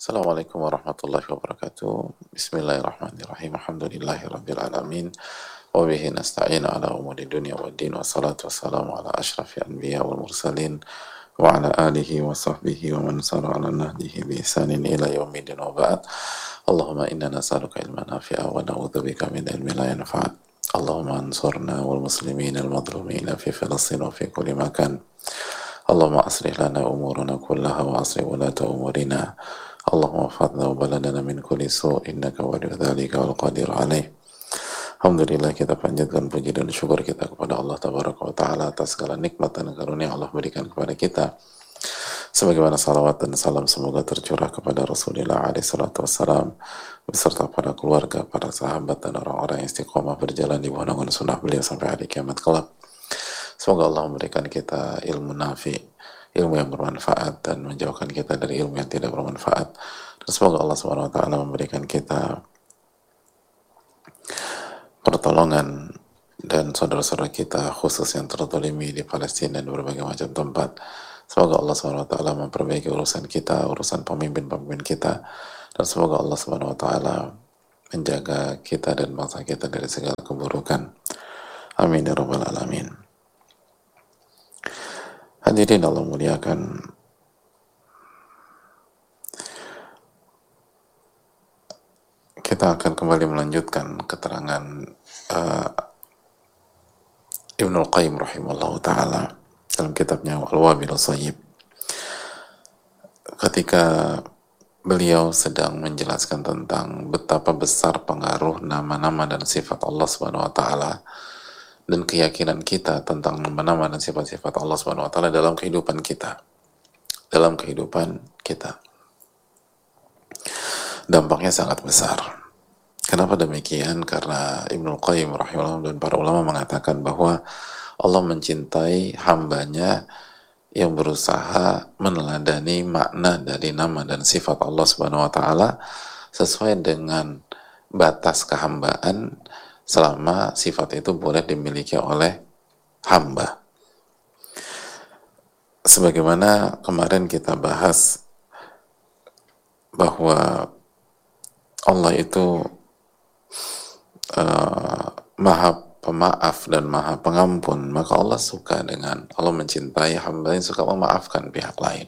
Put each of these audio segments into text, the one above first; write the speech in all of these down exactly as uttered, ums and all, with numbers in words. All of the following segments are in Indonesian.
Assalamualaikum warahmatullahi wabarakatuh. Bismillahirrahmanirrahim. Alhamdulillahi rabbil alamin. Wa bihi nasta'in ala umuri dunya waddin. Wassalatu wassalamu ala ashrafil anbiya wal mursalin wa ala alihi wa sahbihi wa man sara ala nahdihi bi ihsanin ila yaumidin wa ba'd. Allahumma inna nas'aluka ilman nafi'a wa na'udzubika min ilmin la yanfa'. Allahumma ansurna wal muslimin al madlumina fi Filastin wa fi kulli makan. Allahumma aslih lana umurana kullaha wa aslih ulata umurina. Allahumma fadna wa baladana min kulli su' innaka waliyu dzalika wal qadir alaih. Alhamdulillah, kita panjatkan puji dan syukur kita kepada Allah Tabaraka wa Ta'ala atas segala nikmat dan karunia Allah berikan kepada kita. Sebagaimana salawat dan salam semoga tercurah kepada Rasulullah alaihi salatu wassalam beserta para keluarga, para sahabat dan orang-orang yang istiqomah berjalan di bawah naungan sunnah beliau sampai hari kiamat kelak. Semoga Allah memberikan kita ilmu nafi, ilmu yang bermanfaat, dan menjauhkan kita dari ilmu yang tidak bermanfaat. Dan semoga Allah subhanahu wa taala memberikan kita pertolongan dan saudara-saudara kita khusus yang terzalimi di Palestina dan berbagai macam tempat. Semoga Allah subhanahu wa taala memperbaiki urusan kita, urusan pemimpin-pemimpin kita, dan semoga Allah subhanahu wa taala menjaga kita dan bangsa kita dari segala keburukan. Amin ya rabbal alamin. Hadirin Allah muliakan, kita akan kembali melanjutkan keterangan uh, Ibnul Qayyim rahimahullah ta'ala dalam kitabnya Al-Wabil Shayyib, ketika beliau sedang menjelaskan tentang betapa besar pengaruh nama-nama dan sifat Allah subhanahu wa ta'ala dan keyakinan kita tentang nama-nama dan sifat-sifat Allah subhanahu wa ta'ala dalam kehidupan kita dalam kehidupan kita dampaknya sangat besar. Kenapa demikian? Karena Ibnul Qayyim rahimahullah dan para ulama mengatakan bahwa Allah mencintai hambanya yang berusaha meneladani makna dari nama dan sifat Allah subhanahu wa ta'ala sesuai dengan batas kehambaan, selama sifat itu boleh dimiliki oleh hamba. Sebagaimana kemarin kita bahas bahwa Allah itu uh, maha pemaaf dan maha pengampun, maka Allah suka dengan, Allah mencintai hamba yang suka memaafkan pihak lain,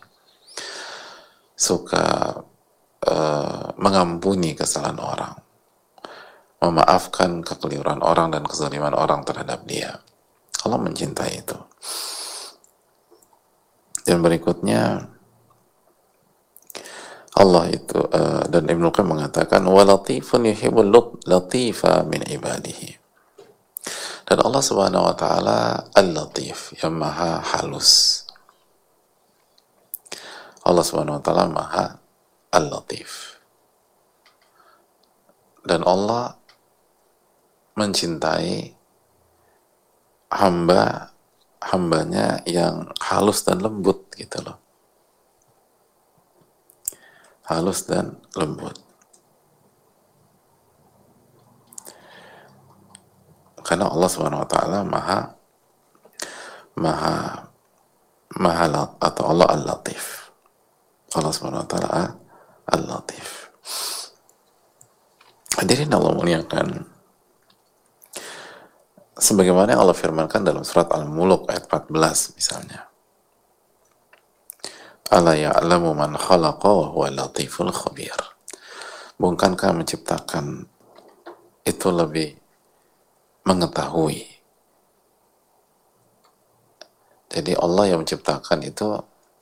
suka uh, mengampuni kesalahan orang, memaafkan kekeliruan orang dan kezaliman orang terhadap dia. Allah mencintai itu. Dan berikutnya Allah itu uh, dan Ibnu Qayyim mengatakan walatifun yuhibbul latifa min ibadihi. Dan Allah subhanahu wa ta'ala al-latif, yang maha halus. Allah subhanahu wa ta'ala maha al-latif. Dan Allah mencintai hamba hambanya yang halus dan lembut gitu loh, halus dan lembut, karena Allah subhanahu wa ta'ala maha maha maha atau Allah al-latif. Allah subhanahu wa ta'ala al-latif. Hadirin Allah muliakan, sebagaimana Allah firmankan dalam surat Al-Mulk ayat empat belas misalnya, ala ya'lamu man khalaqa wa huwa latiful khabir. Bukankah menciptakan itu lebih mengetahui? Jadi Allah yang menciptakan itu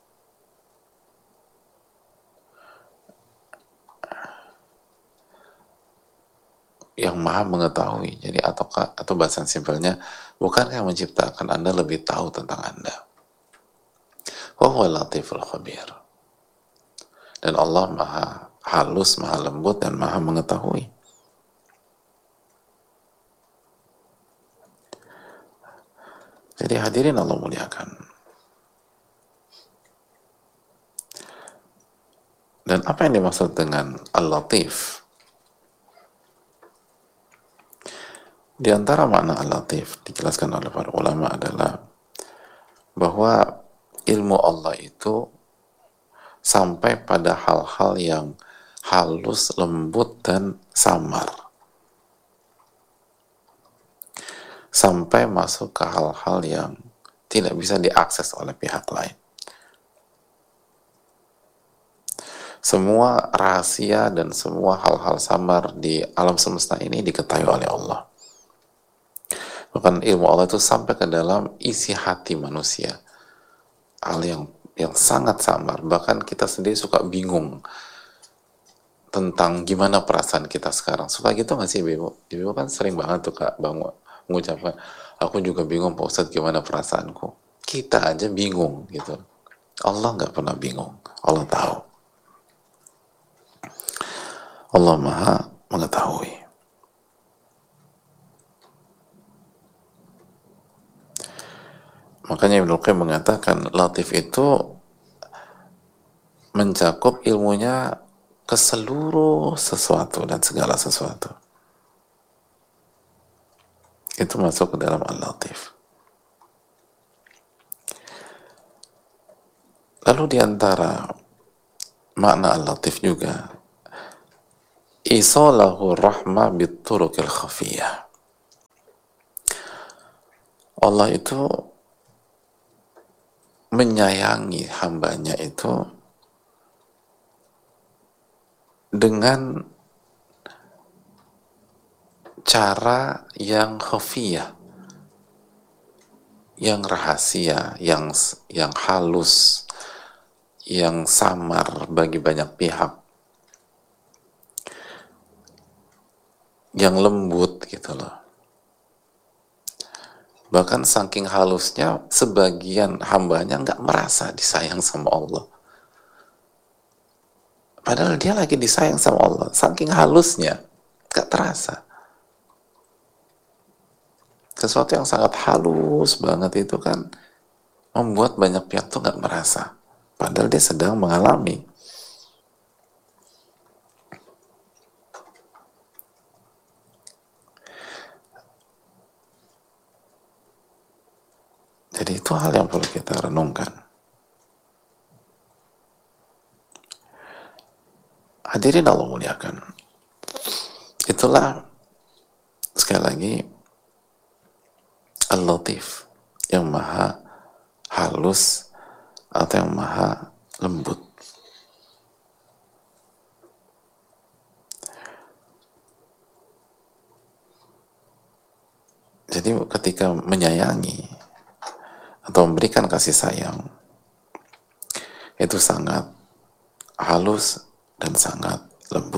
yang maha mengetahui. Jadi ataukah, atau bahasa simpelnya, bukankah yang menciptakan Anda lebih tahu tentang Anda? Wa huwa latiful khabir. Dan Allah maha halus, maha lembut, dan maha mengetahui. Jadi hadirin Allah muliakan, dan apa yang dimaksud dengan al-latif? Di antara makna al-latif dijelaskan oleh para ulama adalah bahwa ilmu Allah itu sampai pada hal-hal yang halus, lembut, dan samar, sampai masuk ke hal-hal yang tidak bisa diakses oleh pihak lain. Semua rahasia dan semua hal-hal samar di alam semesta ini diketahui oleh Allah. Bahkan ilmu Allah itu sampai ke dalam isi hati manusia. Hal yang yang sangat samar. Bahkan kita sendiri suka bingung tentang gimana perasaan kita sekarang. Suka gitu nggak sih, Ibu? Ibu kan sering banget tuh Kak Bang mengucapkan, aku juga bingung Pak Ustadz gimana perasaanku. Kita aja bingung gitu. Allah nggak pernah bingung. Allah tahu. Allah Maha mengetahui. Makanya Ibnu Qayyim mengatakan Latif itu mencakup ilmunya ke seluruh sesuatu dan segala sesuatu. Itu masuk ke dalam Al-Latif. Lalu diantara makna Al-Latif juga isalahu rahmah bitturukil khafiyah. Allah itu menyayangi hambanya itu dengan cara yang khafiyah, yang rahasia, yang yang halus, yang samar bagi banyak pihak, yang lembut gitu loh. Bahkan saking halusnya sebagian hambanya nggak merasa disayang sama Allah. Padahal dia lagi disayang sama Allah. Saking halusnya nggak terasa. Sesuatu yang sangat halus banget itu kan membuat banyak pihak tuh nggak merasa. Padahal dia sedang mengalami. Jadi itu hal yang perlu kita renungkan. Hadirin Allah muliakan. Itulah sekali lagi Al-Latif, yang maha halus atau yang maha lembut. Jadi ketika menyayangi atau memberikan kasih sayang itu sangat halus dan sangat lembut.